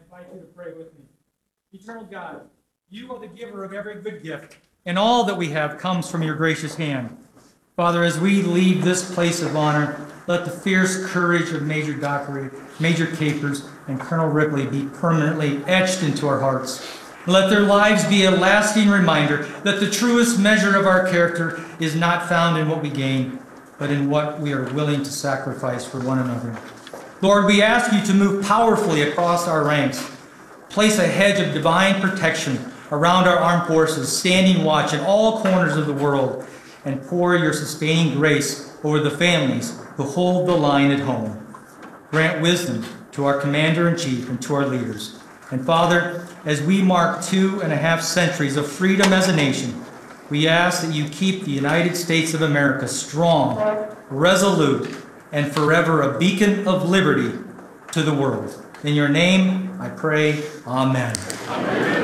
invite you to pray with me. Eternal God, you are the giver of every good gift, and all that we have comes from your gracious hand. Father, as we leave this place of honor, let the fierce courage of Major Dockery, Major Capers, and Colonel Ripley be permanently etched into our hearts. Let their lives be a lasting reminder that the truest measure of our character is not found in what we gain, but in what we are willing to sacrifice for one another. Lord, we ask you to move powerfully across our ranks. Place a hedge of divine protection around our armed forces, standing watch in all corners of the world, and pour your sustaining grace over the families who hold the line at home. Grant wisdom to our Commander-in-Chief and to our leaders. And Father, as we mark 2.5 centuries of freedom as a nation, we ask that you keep the United States of America strong, resolute, and forever a beacon of liberty to the world. In your name, I pray, amen. Amen.